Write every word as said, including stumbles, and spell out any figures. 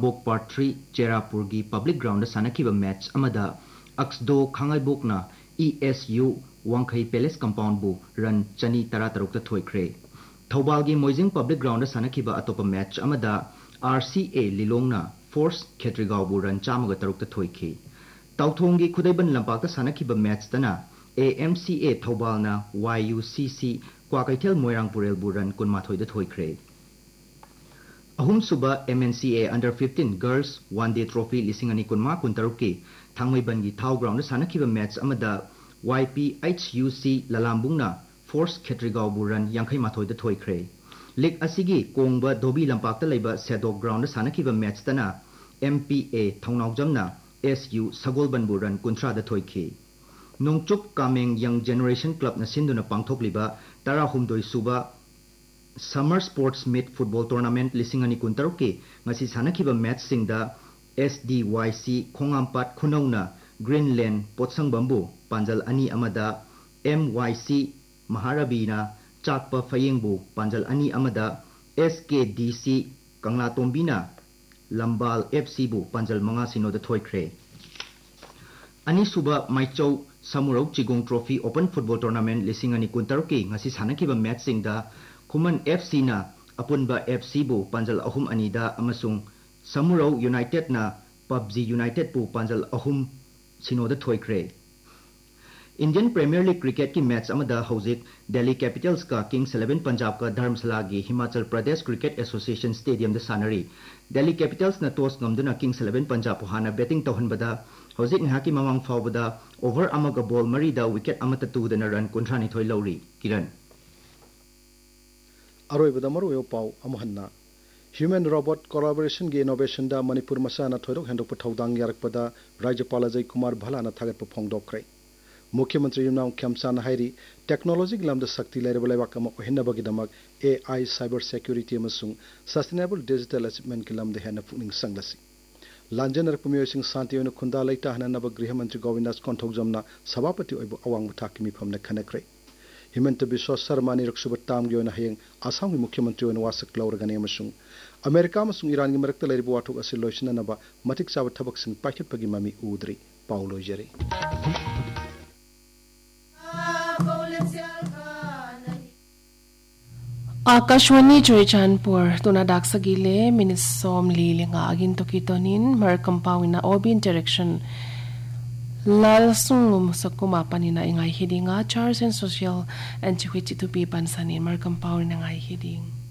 Bok Part three Cherapurgi Public Ground Sanakiba match Amada Aksdo Khangaibokna E S U Wangkhai Palace Compound Bu Run Chani Taratarukta Thoikre Thobalgi Moijing Public Ground Sanakiba Atopa match Amada R C A Lilongna Force Khetrigau Bu Run Chamaga Tarukta Thoiki Tauthongi Khudaiban Lampakta Sanakiba match Tana A M C A Thobalna Y U C C Kwakaitel Moirangpurel Bu Run Kunmathoi da Thoikre Ahum Suba M N C A Under fifteen Girls One Day Trophy Lisingani Kunma Kuntaruki Thangmaibangi Thau Ground Sanakiba match Amada Y P H U C Lalambungna Force Khetrigau Buran Yankai Mathoi da Thoikre Lig Asigi Kongba Dobi Lampakta Laiba Sedok Ground Sanakiba match Tana M P A Thongnaujamna S U Sagolban Buran Kuntra da Thoiki Nongchuk Kameng Young Generation Club na Sinduna Pangthokliba Tarahumdoi Suba Summer Sports Meet Football Tournament Lisingani Kuntaruki ngasi sanakiba match singda S D Y C Khongampat Khunongna Greenland Potsang Bambu Panjal Ani Amada M Y C Maharabina Chakpa Fayengbu Panjal Ani Amada S K D C Kangla Tombina Lambal F C Bu Panjal Manga Sino da Thoikre Ani Suba Maichou Samurau Chigong Trophy Open Football Tournament Lisingani Kuntaruki ngasi sanakiba match singda Kuman F C na Apunba F C bu Panjal Ahum Anida amasung Samurau United na P U B G United bu Panjal Ahum Sinoda Thoikre Indian Premier League Cricket ki match amada hauzik Delhi Capitals ka Kings eleven Punjab ka Dharamsala gi Himachal Pradesh Cricket Association Stadium da sanari Delhi Capitals na toss ngamduna Kings eleven Punjab hana batting tawhanbada hauzik ngaki mamang fawbada over amaga ball marida wicket amata tu da run kuntrani thoi lawri Kiran Aroibada maruyo pau amuhanna Human Robot Collaboration ge innovation da Manipur masana thoidok hendok pathaudang yarakpada Rajyapal Ajay Kumar Bhalana thagat phongdokre Mukhyamantri Yumnam Khyamsan hairi technology glamda sakti lerebal leibakama ohinabagi damak A I cyber security amasung sustainable digital achievement kilamda hena puning sanglasi Lanjanar pumyo sing santi ona khunda laita hananaba Griha Mantri Govindas Konthokjamna sabapati oibo awang muthakimi phamna khanakre Himanta Biswa Sarma ni raksubat tam gyo na hayeng Assam gi Mukhyamantri ona wasak lauragani amasung America amasung Iran gi marakta leribu wathok asil loisina naba matik sabat thabak sing paikhatpagi mami udri Paulo Jere Akashwani Churichanpur tuna daksagile minisom lilinga agin tokitonin markampawina obin direction lal sungum sakuma panina ingay hidinga Charles and Social Antiquity to be pansanin markampawina ngay hiding